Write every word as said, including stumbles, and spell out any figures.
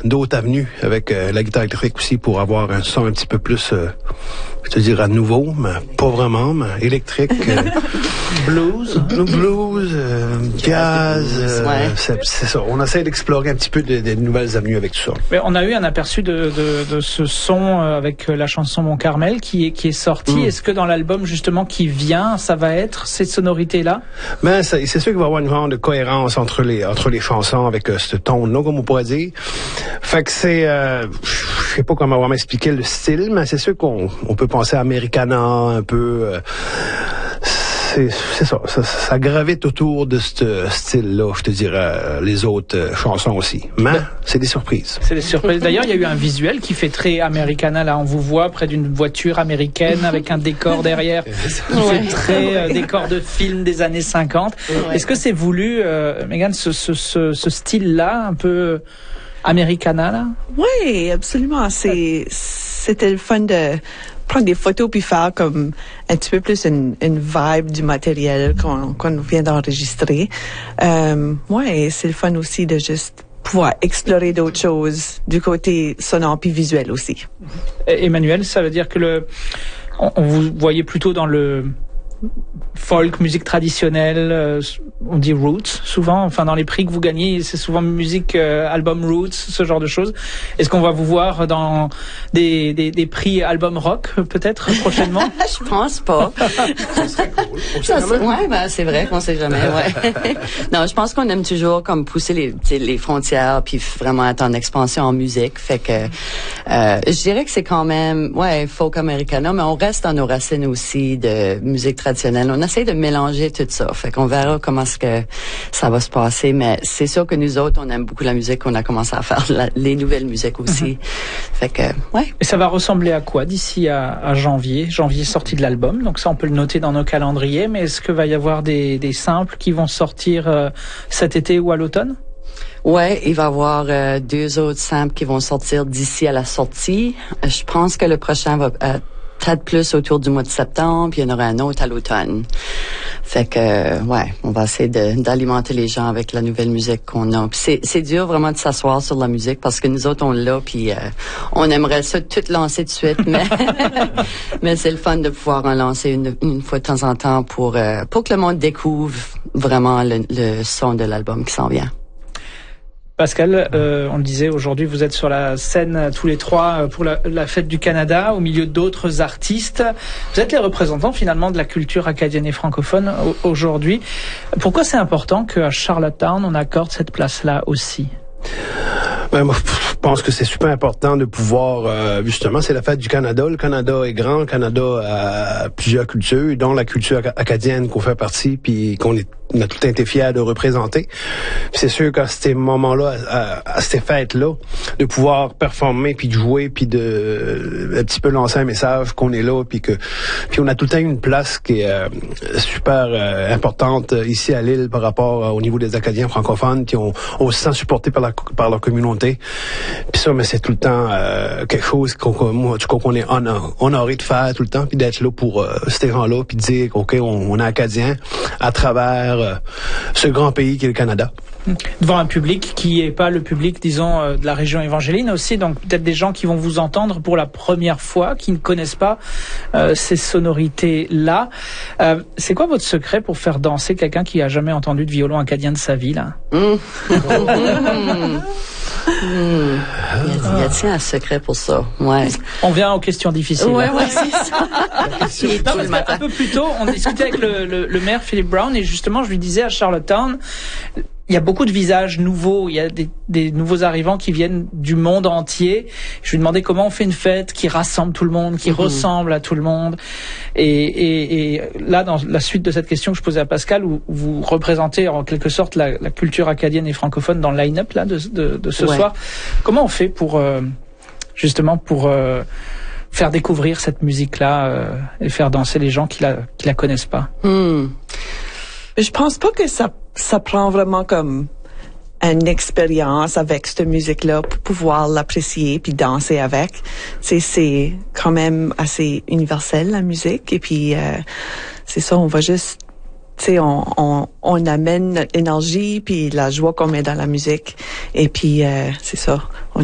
d'autres avenues avec euh, la guitare électrique aussi pour avoir un son un petit peu plus, euh, je te dirais nouveau, mais pas vraiment, mais électrique. Euh, blues. Blues, euh, jazz, euh, ouais. c'est, c'est ça. On essaie d'explorer un petit peu de, de nouvelles avenues avec tout ça. Mais on a eu un aperçu de, de, de ce son avec la chanson Mon Carmel qui est, qui est sorti. Mm. Est-ce que dans l'album justement qui vient, ça va être ces sonorités-là? Ben, c'est, c'est sûr qu'il va y avoir une genre de cohérence entre les, entre les chansons avec euh, ce ton-là, comme on pourrait dire. Fait que c'est, euh, je sais pas comment vraiment expliquer le style, mais c'est sûr qu'on on peut penser à Americana un peu. Euh, C'est, c'est ça, ça, ça gravite autour de ce style-là, je te dirais, euh, les autres euh, chansons aussi. Mais ben, c'est des surprises. C'est des surprises. D'ailleurs, il y a eu un visuel qui fait très Americana. Là, on vous voit près d'une voiture américaine avec un décor derrière qui fait très euh, décor de film des années cinquante. Ouais. Est-ce que c'est voulu, euh, Megan, ce, ce, ce, ce style-là, un peu Americana, là? Oui, absolument. C'est, c'était le fun de prendre des photos puis faire comme un petit peu plus une, une vibe du matériel qu'on, qu'on vient d'enregistrer. Euh, ouais, c'est le fun aussi de juste pouvoir explorer d'autres choses du côté sonore puis visuel aussi. Emmanuel, ça veut dire que le, on, on vous voyait plutôt dans le folk, musique traditionnelle, euh, on dit roots souvent, enfin dans les prix que vous gagnez, c'est souvent musique, euh, album roots, ce genre de choses. Est-ce qu'on va vous voir dans des, des, des prix album rock peut-être prochainement? Je pense pas. Ça serait cool. Ça, c'est, ouais, ben c'est vrai qu'on sait jamais. Ouais. Non, je pense qu'on aime toujours comme pousser les, les frontières puis vraiment être en expansion en musique. Fait que euh, je dirais que c'est quand même ouais folk americana, mais on reste dans nos racines aussi de musique traditionnelle. On essaie de mélanger tout ça. Fait qu'on verra comment est-ce que ça va se passer. Mais c'est sûr que nous autres, on aime beaucoup la musique. On a commencé à faire la, les nouvelles musiques aussi. Mm-hmm. Fait que, ouais. Et ça va ressembler à quoi d'ici à, à janvier? Janvier, sortie de l'album. Donc ça, on peut le noter dans nos calendriers. Mais est-ce qu'il va y avoir des, des samples qui vont sortir euh, cet été ou à l'automne? Ouais, il va y avoir euh, deux autres samples qui vont sortir d'ici à la sortie. Je pense que le prochain va euh, peut-être plus autour du mois de septembre, puis il y en aura un autre à l'automne. Fait que, euh, ouais, on va essayer de, d'alimenter les gens avec la nouvelle musique qu'on a. Puis c'est, c'est dur vraiment de s'asseoir sur la musique parce que nous autres, on l'a, puis euh, on aimerait ça tout lancer de suite, mais mais c'est le fun de pouvoir en lancer une, une fois de temps en temps pour, euh, pour que le monde découvre vraiment le, le son de l'album qui s'en vient. Pascal, euh, on le disait, aujourd'hui, vous êtes sur la scène tous les trois pour la, la Fête du Canada, au milieu d'autres artistes. Vous êtes les représentants finalement de la culture acadienne et francophone aujourd'hui. Pourquoi c'est important qu'à Charlottetown, on accorde cette place-là aussi? Ben, moi, je pense que c'est super important de pouvoir, euh, justement, c'est la fête du Canada. Le Canada est grand, le Canada a plusieurs cultures, dont la culture acadienne qu'on fait partie, puis qu'on est, on a tout été fiers de représenter. Puis c'est sûr qu'à ces moments-là, à, à ces fêtes-là, de pouvoir performer, puis de jouer, puis de un petit peu lancer un message qu'on est là, puis que puis on a tout le temps une place qui est euh, super euh, importante ici à l'île par rapport euh, au niveau des Acadiens francophones, puis on, on se sent supporté par la par leur communauté. Puis ça, mais c'est tout le temps euh, quelque chose qu'on, moi, qu'on est honor, honoré de faire tout le temps, puis d'être là pour euh, ces gens-là, puis de dire ok, on, on est Acadien à travers euh, ce grand pays qui est le Canada. Devant un public qui est pas le public, disons, euh, de la région évangéline aussi, donc peut-être des gens qui vont vous entendre pour la première fois, qui ne connaissent pas euh, ces sonorités-là. Euh, c'est quoi votre secret pour faire danser quelqu'un qui a jamais entendu de violon acadien de sa vie, là? Mmh. Mmh. Il y a-t-il un secret pour ça? Ouais. On vient aux questions difficiles. Ouais, ouais, c'est ça. Non, parce qu'un peu plus tôt, on discutait avec le, le, le maire Philip Brown et justement, je lui disais à Charlottetown, il y a beaucoup de visages nouveaux, il y a des, des nouveaux arrivants qui viennent du monde entier. Je lui demandais comment on fait une fête qui rassemble tout le monde, qui mmh. ressemble à tout le monde. Et, et, et là, dans la suite de cette question que je posais à Pascal, où vous représentez en quelque sorte la, la culture acadienne et francophone dans le line-up là de, de, de ce ouais. soir, comment on fait pour euh, justement pour euh, faire découvrir cette musique-là euh, et faire danser les gens qui la qui la connaissent pas? Mmh. Je pense pas que ça ça prend vraiment comme une expérience avec cette musique-là pour pouvoir l'apprécier puis danser avec. C'est c'est quand même assez universel la musique et puis euh, c'est ça, on va juste tu sais on on on amène notre énergie puis la joie qu'on met dans la musique et puis euh, c'est ça. On